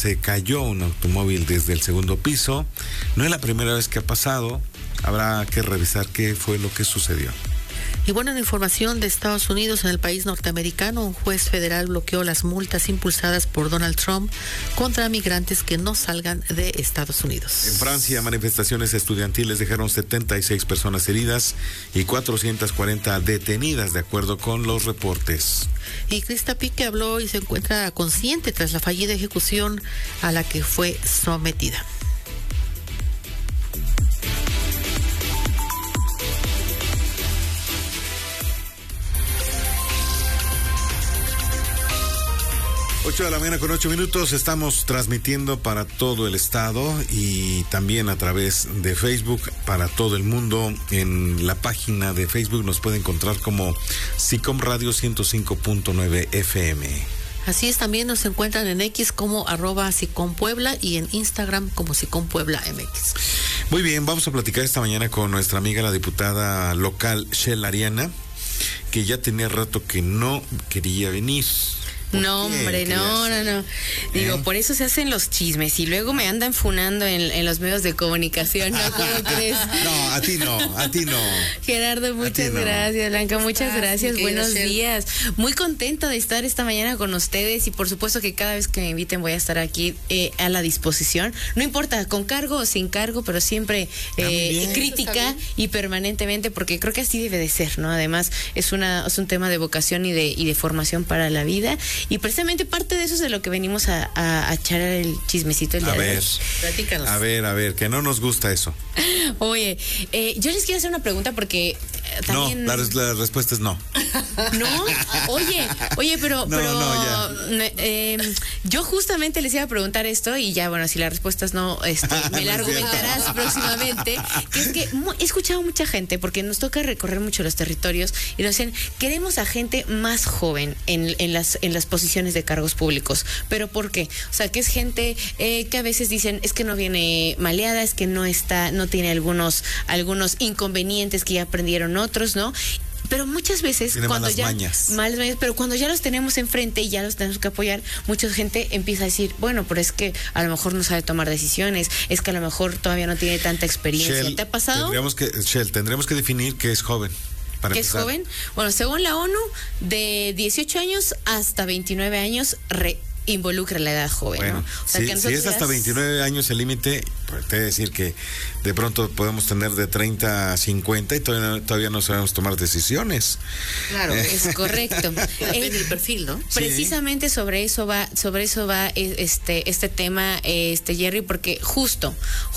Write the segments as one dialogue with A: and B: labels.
A: se cayó un automóvil desde el segundo piso. No es la primera vez que ha pasado. Habrá que revisar qué fue lo que sucedió.
B: Y bueno, en información de Estados Unidos, en el país norteamericano, un juez federal bloqueó las multas impulsadas por Donald Trump contra migrantes que no salgan de Estados Unidos.
A: En Francia, manifestaciones estudiantiles dejaron 76 personas heridas y 440 detenidas, de acuerdo con los reportes.
B: Y Krista Pique habló y se encuentra consciente tras la fallida ejecución a la que fue sometida.
A: Ocho de la mañana con 8 minutos, estamos transmitiendo para todo el estado y también a través de Facebook para todo el mundo. En la página de Facebook nos puede encontrar como SICOM Radio 105.9 FM.
B: Así es, también nos encuentran en X como @SICOMPuebla y en Instagram como SICOMPuebla MX.
A: Muy bien, vamos a platicar esta mañana con nuestra amiga la diputada local Shell Ariana, que ya tenía rato que no quería venir.
C: No, hombre, no. Digo, por eso se hacen los chismes y luego me andan funando en los medios de comunicación, ¿no? ¿Cómo crees?
A: No, a ti no.
C: Gerardo, muchas gracias. Blanca, muchas gracias. Buenos días. Muy contenta de estar esta mañana con ustedes y por supuesto que cada vez que me inviten voy a estar aquí a la disposición. No importa, con cargo o sin cargo, pero siempre crítica y permanentemente, porque creo que así debe de ser, ¿no? Además, es un tema de vocación y de formación para la vida. Y precisamente parte de eso es de lo que venimos a echar el chismecito el día de hoy.
B: Platícanos.
A: A ver, que no nos gusta eso.
C: Oye, yo les quiero hacer una pregunta porque también...
A: No, la respuesta es no.
C: ¿No? Oye, pero yo justamente les iba a preguntar esto y ya, bueno, si la respuesta es no, me la argumentarás próximamente. Que es que he escuchado mucha gente, porque nos toca recorrer mucho los territorios y nos dicen, queremos a gente más joven en las posiciones de cargos públicos. ¿Pero por qué? O sea, que es gente que a veces dicen, es que no viene maleada, es que no tiene algunos inconvenientes que ya aprendieron otros, ¿no? Pero muchas veces
A: tiene
C: cuando
A: malas
C: mañas, pero cuando ya los tenemos enfrente y ya los tenemos que apoyar, mucha gente empieza a decir, bueno, pero es que a lo mejor no sabe tomar decisiones, es que a lo mejor todavía no tiene tanta experiencia.
A: Shell,
C: ¿te ha pasado?
A: Tendremos que definir qué es joven.
C: ¿Qué es joven? Bueno, según la ONU, de 18 años hasta 29 años involucra la edad joven,
A: bueno,
C: ¿no? O sea,
A: si es hasta 29 años el límite, pues te voy a decir que de pronto podemos tener de 30 a 50 y todavía no sabemos tomar decisiones.
C: Claro, es correcto.
B: Depende del perfil, ¿no?
C: Precisamente sobre eso va este tema, Jerry, porque justo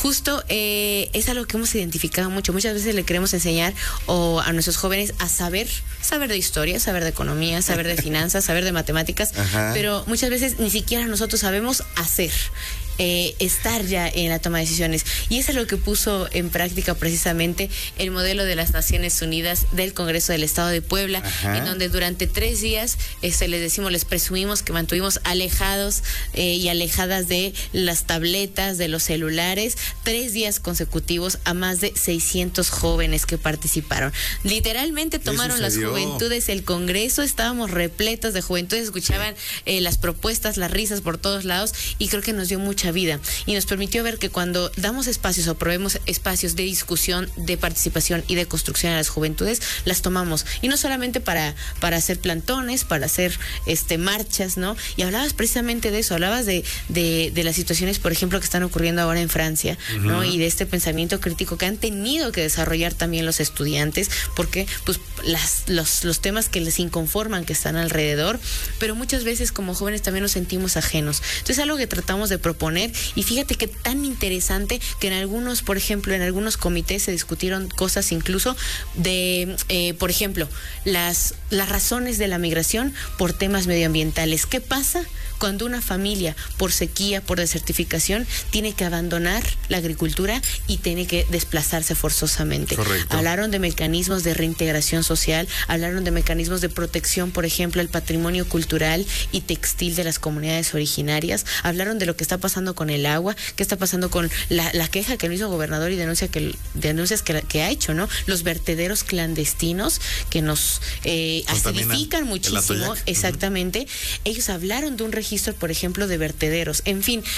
C: es algo que hemos identificado mucho. Muchas veces le queremos enseñar a nuestros jóvenes a saber de historia, saber de economía, saber de finanzas, saber de matemáticas, pero muchas veces ni siquiera nosotros sabemos hacer. Estar ya en la toma de decisiones. Y eso es lo que puso en práctica precisamente el modelo de las Naciones Unidas del Congreso del Estado de Puebla, en donde durante 3 días les presumimos que mantuvimos alejados y alejadas de las tabletas, de los celulares, 3 días consecutivos a más de 600 jóvenes que participaron. Literalmente tomaron las juventudes el Congreso, estábamos repletos de juventudes, escuchaban las propuestas, las risas por todos lados y creo que nos dio mucha vida y nos permitió ver que cuando damos espacios o proveemos espacios de discusión, de participación y de construcción a las juventudes, las tomamos y no solamente para hacer plantones, para hacer marchas, ¿no? Y hablabas precisamente de eso, hablabas de las situaciones, por ejemplo, que están ocurriendo ahora en Francia, ¿no? Y de este pensamiento crítico que han tenido que desarrollar también los estudiantes, porque pues los temas que les inconforman que están alrededor, pero muchas veces como jóvenes también nos sentimos ajenos. Entonces es algo que tratamos de proponer y fíjate que tan interesante que en algunos, por ejemplo, en algunos comités se discutieron cosas incluso de, por ejemplo, las razones de la migración por temas medioambientales. ¿Qué pasa cuando una familia por sequía, por desertificación, tiene que abandonar la agricultura y tiene que desplazarse forzosamente?
A: Correcto.
C: Hablaron de mecanismos de reintegración social, hablaron de mecanismos de protección, por ejemplo, el patrimonio cultural y textil de las comunidades originarias, hablaron de lo que está pasando con el agua, qué está pasando con la queja que el mismo gobernador y denuncias que ha hecho, ¿no? Los vertederos clandestinos que nos acidifican muchísimo. Exactamente. Ellos hablaron de un registro, por ejemplo, de vertederos. En fin,